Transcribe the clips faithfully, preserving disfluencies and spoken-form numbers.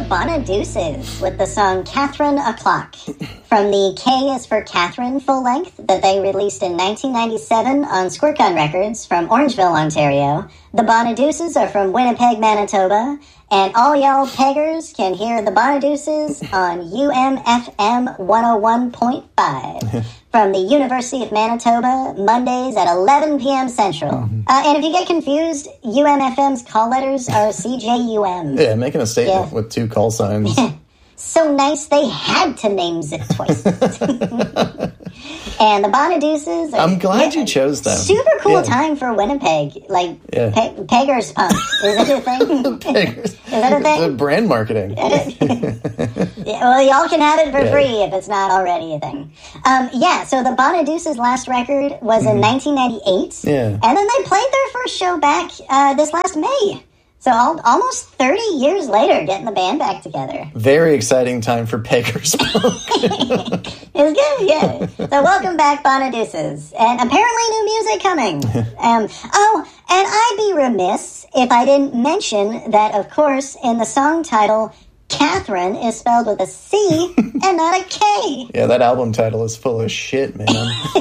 Bonadeuces with the song Catherine O'Clock from the K is for Catherine full length that they released in nineteen ninety-seven on Squirt Gun Records from Orangeville, Ontario. The Bonadeuces are from Winnipeg, Manitoba, and all y'all peggers can hear the Bonadeuces on U M F M one oh one point five from the University of Manitoba, Mondays at eleven p.m. Central. Mm-hmm. Uh, and if you get confused, U M F M's call letters are C J U M. Yeah, making a statement yeah. with two call signs. So nice they had to name it twice. And the Bonadeuces are... I'm glad yeah, you chose them. Super cool yeah. time for Winnipeg. Like, yeah. pe- Peggers Pump. Is that a thing? Peggers. Is that a thing? The brand marketing. Yeah, well, y'all can have it for yeah. free if it's not already a thing. Um, yeah, so the Bonadeuces' last record was in mm-hmm. nineteen ninety-eight. Yeah. And then they played their first show back uh, this last May. So all, almost thirty years later, getting the band back together. Very exciting time for Peggers Punk. It's good, yeah. So welcome back, Bonadeuces. And apparently new music coming. Um, oh, and I'd be remiss if I didn't mention that, of course, in the song title, Catherine is spelled with a C and not a K. Yeah, that album title is full of shit, man.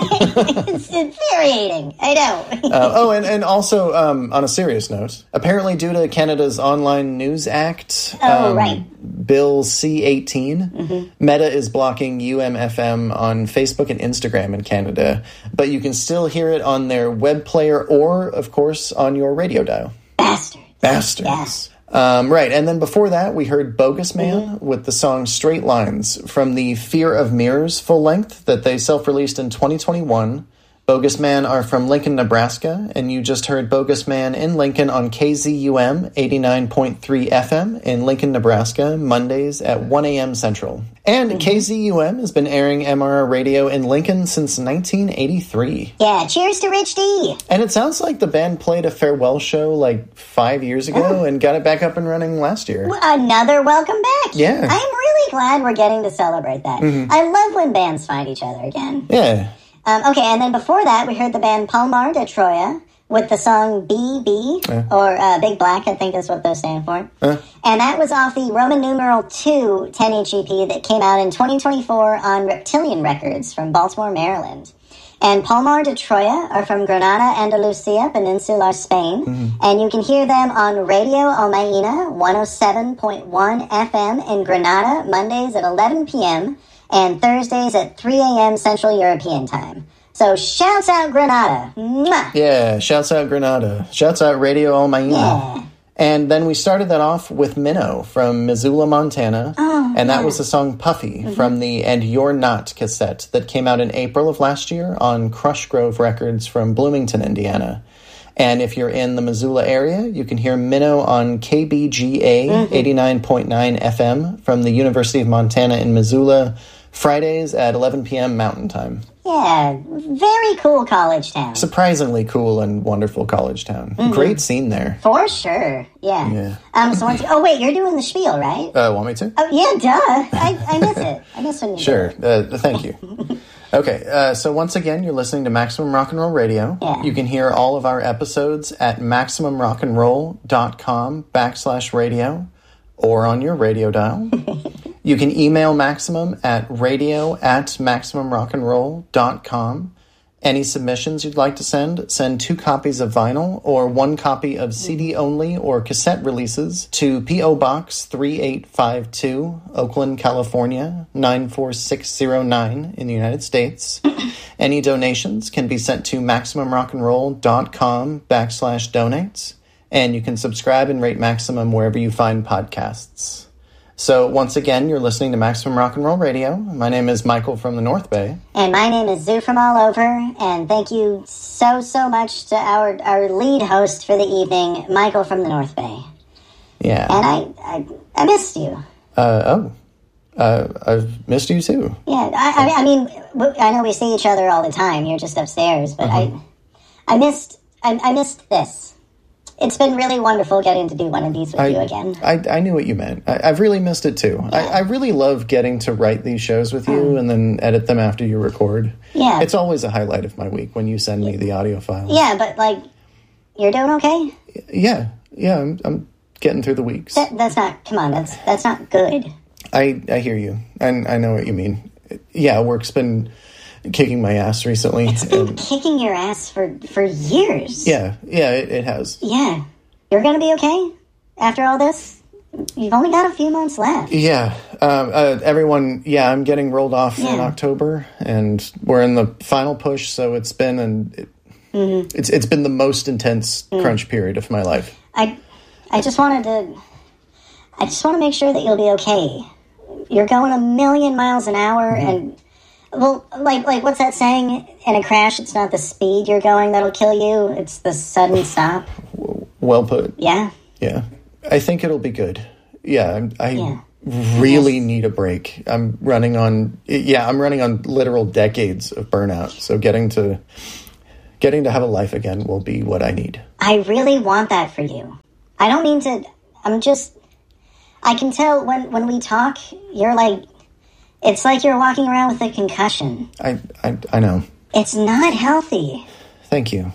It's infuriating. I know. uh, oh, and, and also, um, on a serious note, apparently due to Canada's Online News Act, oh, um, right. Bill C eighteen, mm-hmm. Meta is blocking U M F M on Facebook and Instagram in Canada, but you can still hear it on their web player or, of course, on your radio dial. Bastards. Bastards. Yes. Um, right, and then before that, we heard Bogus Man mm-hmm. with the song Straight Lines from the Fear of Mirrors full length that they self-released in twenty twenty-one. Bogus Man are from Lincoln, Nebraska, and you just heard Bogus Man in Lincoln on K Z U M eighty-nine point three F M in Lincoln, Nebraska, Mondays at one a.m. Central. And mm-hmm. K Z U M has been airing M R R radio in Lincoln since nineteen eighty-three. Yeah, cheers to Rich D. And it sounds like the band played a farewell show like five years ago oh. and got it back up and running last year. Well, another welcome back. Yeah. I'm really glad we're getting to celebrate that. Mm-hmm. I love when bands find each other again. Yeah. Um, okay, and then before that, we heard the band Palmar de Troya with the song B B, uh. or uh, Big Black, I think is what those stand for. Uh. And that was off the Roman numeral two ten-inch E P that came out in twenty twenty-four on Reptilian Records from Baltimore, Maryland. And Palmar de Troya are from Granada, Andalusia, Peninsular Spain. Mm-hmm. And you can hear them on Radio Almaina, one oh seven point one F M in Granada, Mondays at eleven p.m., and Thursdays at three a.m. Central European Time. So shouts out Granada. Mwah! Yeah, shouts out Granada. Shouts out Radio Almaina. Yeah. And then we started that off with Minnow from Missoula, Montana. Oh, and that yeah. was the song Puffy mm-hmm. from the And You're Not cassette that came out in April of last year on Crush Grove Records from Bloomington, Indiana. And if you're in the Missoula area, you can hear Minnow on K B G A mm-hmm. eighty-nine point nine F M from the University of Montana in Missoula, Fridays at eleven p.m. Mountain Time. Yeah, very cool college town. Surprisingly cool and wonderful college town. Mm-hmm. Great scene there. For sure, yeah. yeah. Um. So once, oh wait, you're doing the spiel, right? Uh, want me to? Oh yeah, duh. I, I miss it. I miss when you Sure. do it. Uh, thank you. Okay, uh, so once again, you're listening to Maximum Rock and Roll Radio. Yeah. You can hear all of our episodes at maximumrockandroll.com backslash radio or on your radio dial. You can email Maximum at radio at maximumrockandroll.com. Any submissions you'd like to send, send two copies of vinyl or one copy of C D-only or cassette releases to P O. Box three eight five two, Oakland, California, nine four six zero nine in the United States. Any donations can be sent to maximumrockandroll.com backslash donates, and you can subscribe and rate Maximum wherever you find podcasts. So, once again, you're listening to Maximum Rock and Roll Radio. My name is Michael from the North Bay. And my name is Zoo from all over. And thank you so, so much to our, our lead host for the evening, Michael from the North Bay. Yeah. And I I, I missed you. Uh, oh. Uh, I've missed you, too. Yeah, I, I mean, I know we see each other all the time. You're just upstairs. But uh-huh. I I missed I, I missed this. It's been really wonderful getting to do one of these with I, you again. I, I knew what you meant. I, I've really missed it, too. Yeah. I, I really love getting to write these shows with you um, and then edit them after you record. Yeah. It's always a highlight of my week when you send me the audio files. Yeah, but, like, you're doing okay? Yeah. Yeah, I'm, I'm getting through the weeks. That, that's not, come on, that's that's not good. I, I hear you. I, I know what you mean. Yeah, work's been kicking my ass recently. It's been and, kicking your ass for, for years. Yeah, yeah, it, it has. Yeah. You're going to be okay after all this? You've only got a few months left. Yeah. Um, uh, everyone, yeah, I'm getting rolled off yeah. in October, and we're in the final push, so it's been an, it, mm-hmm. it's it's been the most intense mm. crunch period of my life. I I just wanted to, I just want to make sure that you'll be okay. You're going a million miles an hour, mm-hmm. and, well, like, like what's that saying? In a crash, it's not the speed you're going that'll kill you, it's the sudden stop. Well put. Yeah. Yeah. I think it'll be good. Yeah, I yeah. really yes. need a break. I'm running on, yeah, I'm running on literal decades of burnout. So getting to, getting to have a life again will be what I need. I really want that for you. I don't mean to, I'm just, I can tell when, when we talk, you're like, it's like you're walking around with a concussion. I, I, I know. It's not healthy. Thank you.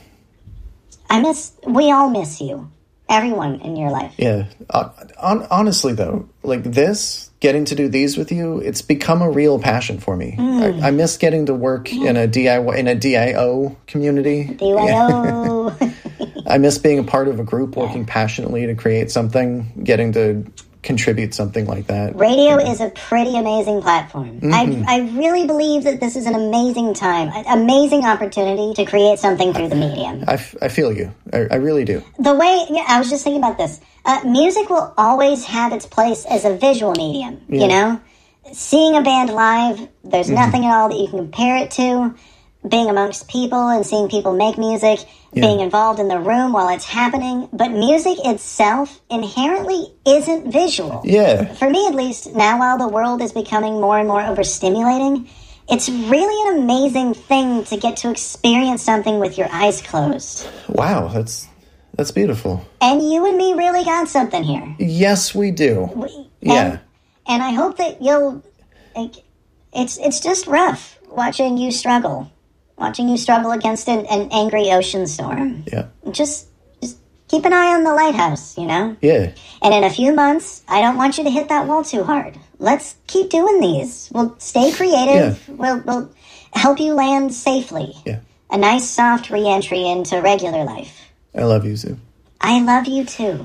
I miss, we all miss you. Everyone in your life. Yeah. Uh, on, honestly, though, like this, getting to do these with you, it's become a real passion for me. Mm. I, I miss getting to work yeah. in a D I Y in a D I O community. D I O. Yeah. I miss being a part of a group, working yeah. passionately to create something, getting to contribute something like that. Radio is a pretty amazing platform. Mm-hmm. I I really believe that this is an amazing time, an amazing opportunity to create something through the medium. I, f- I feel you. I, I really do. The way, yeah, I was just thinking about this. Uh, music will always have its place as a visual medium, yeah. you know? Seeing a band live, there's mm-hmm. nothing at all that you can compare it to. Being amongst people and seeing people make music, yeah. being involved in the room while it's happening. But music itself inherently isn't visual. Yeah. For me, at least, now while the world is becoming more and more overstimulating, it's really an amazing thing to get to experience something with your eyes closed. Wow, that's that's beautiful. And you and me really got something here. Yes, we do. We, yeah. And, and I hope that you'll... Like, it's it's just rough watching you struggle. Watching you struggle against an, an angry ocean storm. Yeah. Just, just keep an eye on the lighthouse, you know? Yeah. And in a few months, I don't want you to hit that wall too hard. Let's keep doing these. We'll stay creative. Yeah. We'll, we'll help you land safely. Yeah. A nice, soft re-entry into regular life. I love you, Sue. I love you, too.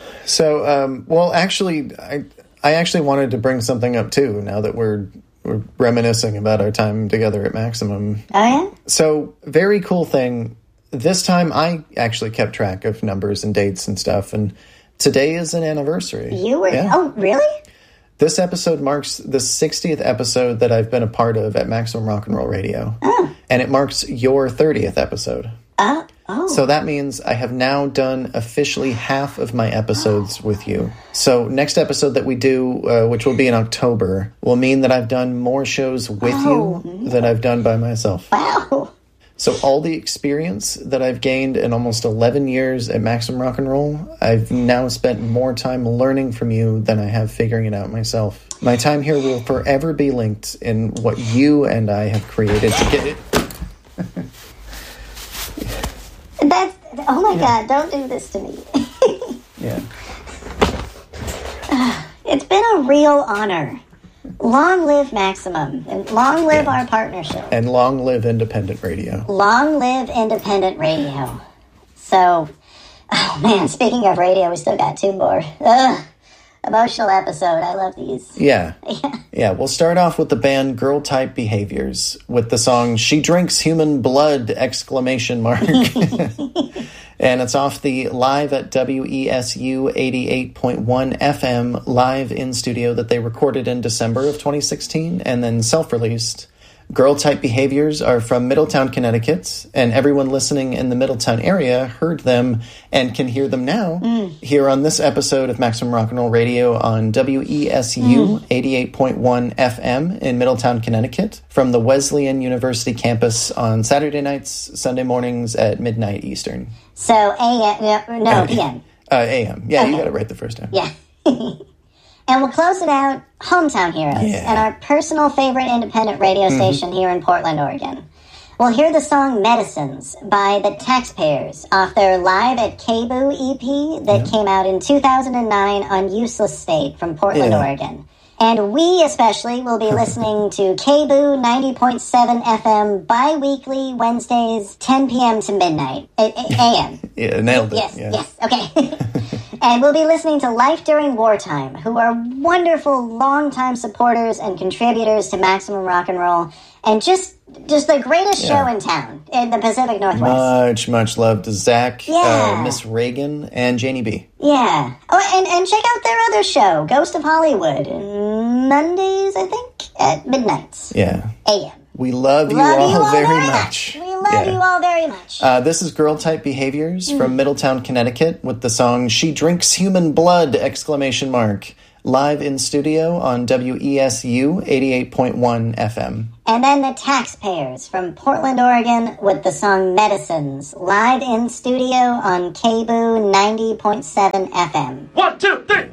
So, um, well, actually, I, I actually wanted to bring something up, too, now that we're... We're reminiscing about our time together at Maximum. Oh, yeah? So, very cool thing. This time, I actually kept track of numbers and dates and stuff, and today is an anniversary. You were... Yeah. Oh, really? This episode marks the sixtieth episode that I've been a part of at Maximum Rock and Roll Radio. Oh. And it marks your thirtieth episode. Uh, oh. So that means I have now done officially half of my episodes with you. So next episode that we do, uh, which will be in October, will mean that I've done more shows with oh, you no. than I've done by myself. Wow. So all the experience that I've gained in almost eleven years at Maximum Rock and Roll, I've now spent more time learning from you than I have figuring it out myself. My time here will forever be linked in what you and I have created to get it. That's, oh my yeah. God, don't do this to me. Yeah. It's been a real honor. Long live Maximum, and long live yeah. our partnership. And long live independent radio. Long live independent radio. So, oh man, speaking of radio, we still got two more. Ugh. Emotional episode. I love these. Yeah. yeah. Yeah, we'll start off with the band Girl Type Behaviors with the song She Drinks Human Blood! Exclamation mark. And it's off the Live at W E S U eighty-eight point one F M live in studio that they recorded in December of twenty sixteen and then self-released. Girl Type Behaviors are from Middletown, Connecticut, and everyone listening in the Middletown area heard them and can hear them now mm. here on this episode of Maximum Rock and Roll Radio on W E S U mm. eighty-eight point one F M in Middletown, Connecticut, from the Wesleyan University campus on Saturday nights, Sunday mornings at midnight Eastern. So A M, no, no uh, P M. Uh, A M. Yeah, okay. You got it right the first time. Yeah. And we'll close it out, Hometown Heroes, yeah. and our personal favorite independent radio station mm-hmm. here in Portland, Oregon. We'll hear the song Medicines by the Taxpayers off their Live at K-Boo E P that yeah. came out in two thousand nine on Useless State from Portland, yeah. Oregon. And we especially will be listening to K-Boo ninety point seven F M bi-weekly Wednesdays, ten p.m. to midnight, a m. Yeah, nailed it. Yes, yeah. yes, okay. And we'll be listening to Life During Wartime, who are wonderful, longtime supporters and contributors to Maximum Rock and Roll, and just just the greatest yeah. show in town in the Pacific Northwest. Much, much love to Zach, yeah. uh, Miss Reagan, and Janie B. Yeah. Oh, and, and check out their other show, Ghost of Hollywood, Mondays, I think, at midnight. Yeah. A M. We love you, love all, you all very, very much. much. We love yeah. you all very much. Uh, this is Girl Type Behaviors mm. from Middletown, Connecticut, with the song "She Drinks Human Blood!" exclamation mark. Live in studio on W E S U eighty-eight point one F M. And then the Taxpayers from Portland, Oregon, with the song Medicines, live in studio on K-Boo ninety point seven F M. One, two, three!